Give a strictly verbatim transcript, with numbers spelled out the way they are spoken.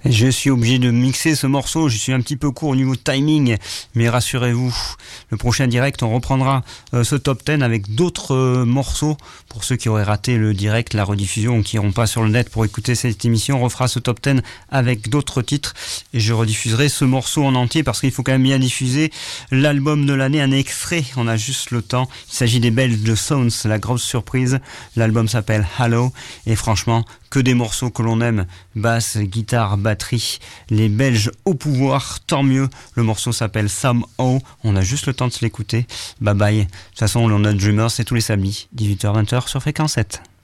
Je suis obligé de mixer ce morceau, je suis un petit peu court au niveau timing, mais rassurez-vous, le prochain direct, on reprendra euh, ce top dix avec d'autres euh, morceaux. Pour ceux qui auraient raté le direct, la rediffusion, ou qui n'iront pas sur le net pour écouter cette émission, on refera ce top dix avec d'autres titres, et je rediffuserai ce morceau en entier, parce qu'il faut quand même bien diffuser l'album de l'année, un extrait, on a juste le temps. Il s'agit des Belges de Sounds, la grosse surprise. L'album s'appelle Hello, et franchement, que des morceaux que l'on aime, basse, guitare, batterie, les Belges au pouvoir, tant mieux. Le morceau s'appelle Somehow, on a juste le temps de se l'écouter. Bye bye. De toute façon, on a Dreamers, c'est tous les samedis, dix-huit heures vingt heures sur Fréquence sept.